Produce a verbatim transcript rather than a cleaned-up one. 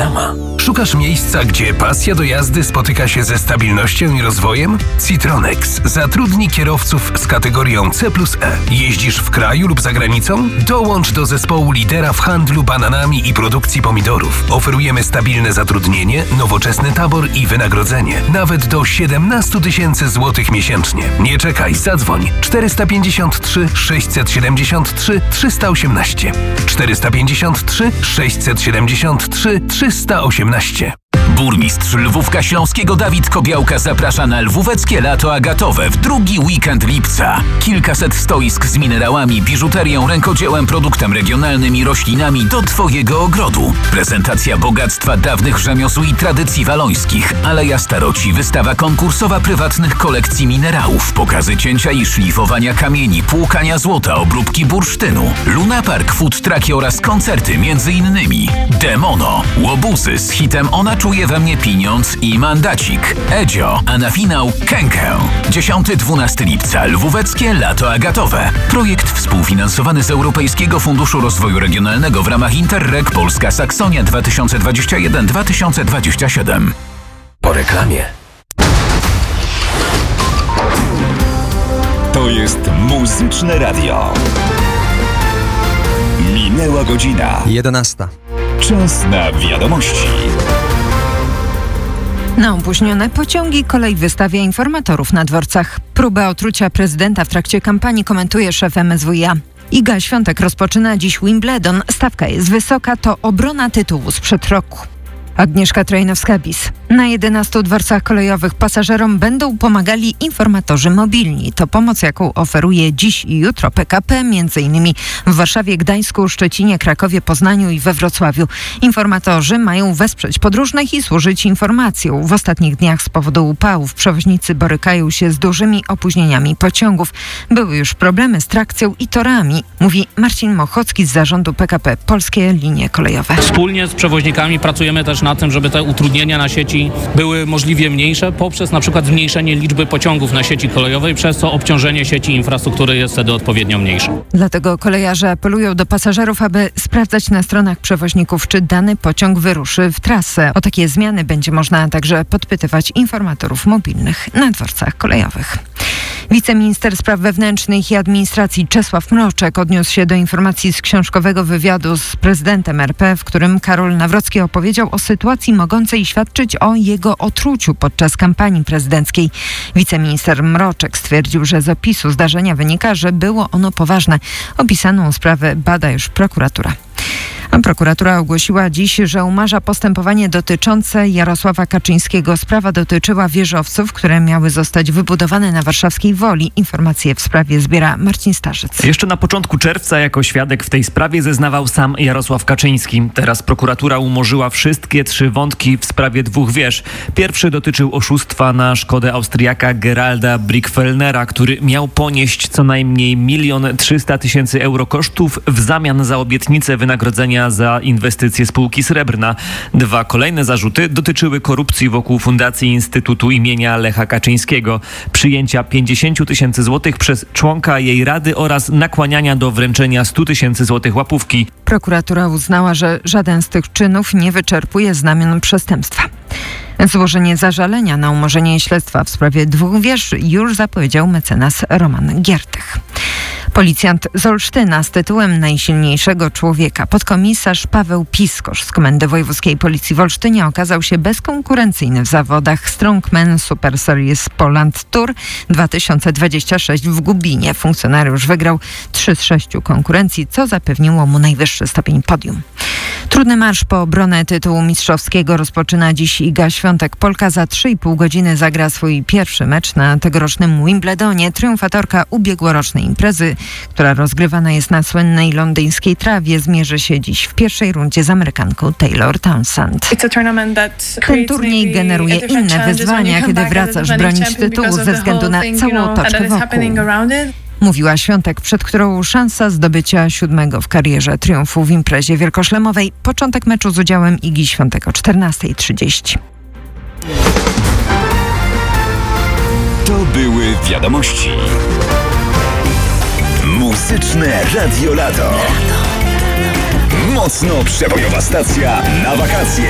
sama. Szukasz miejsca, gdzie pasja do jazdy spotyka się ze stabilnością i rozwojem? Citronex zatrudni kierowców z kategorią C plus E. Jeździsz w kraju lub za granicą? Dołącz do zespołu lidera w handlu bananami i produkcji pomidorów. Oferujemy stabilne zatrudnienie, nowoczesny tabor i wynagrodzenie. Nawet do siedemnaście tysięcy złotych miesięcznie. Nie czekaj, zadzwoń. czterysta pięćdziesiąt trzy sześćset siedemdziesiąt trzy trzysta osiemnaście. czterysta pięćdziesiąt trzy sześćset siedemdziesiąt trzy trzysta osiemnaście. Burmistrz Lwówka Śląskiego Dawid Kobiałka zaprasza na lwóweckie lato agatowe w drugi weekend lipca. Kilkaset stoisk z minerałami, biżuterią, rękodziełem, produktem regionalnym i roślinami do Twojego ogrodu. Prezentacja bogactwa dawnych rzemiosł i tradycji walońskich. Aleja Staroci, wystawa konkursowa prywatnych kolekcji minerałów, pokazy cięcia i szlifowania kamieni, płukania złota, obróbki bursztynu, Luna Park, food trucki oraz koncerty między innymi Demono, Łobuzy z hitem Ona czuje we mnie pieniądz i mandacik, Edzio, a na finał Kękę. dziesiątego do dwunastego lipca Lwóweckie Lato Agatowe. Projekt współfinansowany z Europejskiego Funduszu Rozwoju Regionalnego w ramach Interreg Polska Saksonia dwa tysiące dwudziesty pierwszy do dwa tysiące dwudziestego siódmego. Po reklamie. To jest Muzyczne Radio. Minęła godzina. jedenasta. Czas na wiadomości. Na opóźnione pociągi kolej wystawia informatorów na dworcach. Próbę otrucia prezydenta w trakcie kampanii komentuje szef M S W iA. Iga Świątek rozpoczyna dziś Wimbledon. Stawka jest wysoka, to obrona tytułu sprzed roku. Agnieszka Trojnowska-Bis. Na jedenastu dworcach kolejowych pasażerom będą pomagali informatorzy mobilni. To pomoc, jaką oferuje dziś i jutro P K P, między innymi w Warszawie, Gdańsku, Szczecinie, Krakowie, Poznaniu i we Wrocławiu. Informatorzy mają wesprzeć podróżnych i służyć informacją. W ostatnich dniach z powodu upałów przewoźnicy borykają się z dużymi opóźnieniami pociągów. Były już problemy z trakcją i torami, mówi Marcin Mochocki z zarządu P K P Polskie Linie Kolejowe. Wspólnie z przewoźnikami pracujemy też na tym, żeby te utrudnienia na sieci były możliwie mniejsze poprzez na przykład zmniejszenie liczby pociągów na sieci kolejowej, przez co obciążenie sieci infrastruktury jest wtedy odpowiednio mniejsze. Dlatego kolejarze apelują do pasażerów, aby sprawdzać na stronach przewoźników, czy dany pociąg wyruszy w trasę. O takie zmiany będzie można także podpytywać informatorów mobilnych na dworcach kolejowych. Wiceminister Spraw Wewnętrznych i Administracji Czesław Mroczek odniósł się do informacji z książkowego wywiadu z prezydentem R P, w którym Karol Nawrocki opowiedział o sytuacji mogącej świadczyć o jego otruciu podczas kampanii prezydenckiej. Wiceminister Mroczek stwierdził, że z opisu zdarzenia wynika, że było ono poważne. Opisaną sprawę bada już prokuratura. A prokuratura ogłosiła dziś, że umarza postępowanie dotyczące Jarosława Kaczyńskiego. Sprawa dotyczyła wieżowców, które miały zostać wybudowane na warszawskiej Woli. Informacje w sprawie zbiera Marcin Starzyc. Jeszcze na początku czerwca jako świadek w tej sprawie zeznawał sam Jarosław Kaczyński. Teraz prokuratura umorzyła wszystkie trzy wątki w sprawie dwóch wież. Pierwszy dotyczył oszustwa na szkodę Austriaka Geralda Brickfellnera, który miał ponieść co najmniej milion trzysta tysięcy euro kosztów w zamian za obietnicę wynagrodzenia za inwestycje spółki Srebrna. Dwa kolejne zarzuty dotyczyły korupcji wokół Fundacji Instytutu imienia Lecha Kaczyńskiego, przyjęcia pięćdziesiąt tysięcy złotych przez członka jej rady oraz nakłaniania do wręczenia stu tysięcy złotych łapówki. Prokuratura uznała, że żaden z tych czynów nie wyczerpuje znamion przestępstwa. Złożenie zażalenia na umorzenie śledztwa w sprawie dwóch wież już zapowiedział mecenas Roman Giertych. Policjant z Olsztyna z tytułem najsilniejszego człowieka, podkomisarz Paweł Piskosz z Komendy Wojewódzkiej Policji w Olsztynie okazał się bezkonkurencyjny w zawodach Strongman Super Series Poland Tour dwa tysiące dwudziesty szósty w Gubinie. Funkcjonariusz wygrał trzy z sześciu konkurencji, co zapewniło mu najwyższy stopień podium. Trudny marsz po obronę tytułu mistrzowskiego rozpoczyna dziś Iga Świątek. Polka za trzy i pół godziny zagra swój pierwszy mecz na tegorocznym Wimbledonie. Triumfatorka ubiegłorocznej imprezy, która rozgrywana jest na słynnej londyńskiej trawie, zmierzy się dziś w pierwszej rundzie z Amerykanką Taylor Townsend. Ten turniej generuje inne wyzwania, kiedy wracasz bronić tytułu ze względu na całą otoczkę wokół. Mówiła Świątek, przed którą szansa zdobycia siódmego w karierze triumfu w imprezie wielkoszlemowej. Początek meczu z udziałem Igi Świątek o czternasta trzydzieści. To były wiadomości. Muzyczne Radio Lato. Mocno przebojowa stacja na wakacje.